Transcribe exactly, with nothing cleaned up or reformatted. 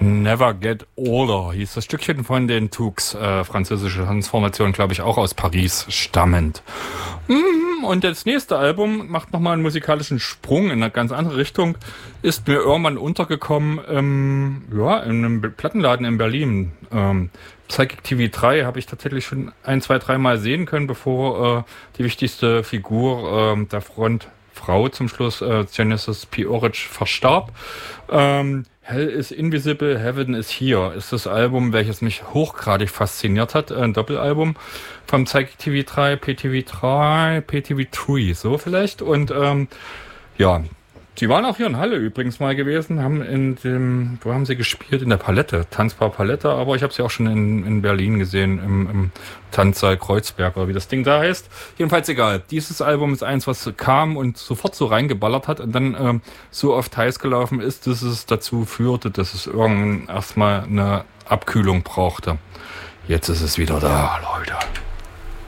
Never Get Older hieß das Stückchen von den Tooks, äh, französische Tanzformation, glaube ich, auch aus Paris stammend. Und das nächste Album macht nochmal einen musikalischen Sprung in eine ganz andere Richtung, ist mir irgendwann untergekommen, ähm, ja, in einem Plattenladen in Berlin. Ähm, Psychic T V drei habe ich tatsächlich schon ein, zwei, dreimal sehen können, bevor äh, die wichtigste Figur äh, der Frontfrau zum Schluss, äh, Genesis P. Orridge, verstarb. Ähm, Hell is Invisible, Heaven is Here ist das Album, welches mich hochgradig fasziniert hat. Ein Doppelalbum vom Psychic T V drei, P T V drei, P T V drei, so vielleicht. Und ähm, ja, sie waren auch hier in Halle übrigens mal gewesen, haben in dem, wo haben sie gespielt? In der Palette, Tanzbar Palette, aber ich habe sie auch schon in, in Berlin gesehen, im, im Tanzsaal Kreuzberg oder wie das Ding da heißt. Jedenfalls egal. Dieses Album ist eins, was kam und sofort so reingeballert hat und dann ähm, so oft heiß gelaufen ist, dass es dazu führte, dass es irgendwann erstmal eine Abkühlung brauchte. Jetzt ist es wieder da, Leute.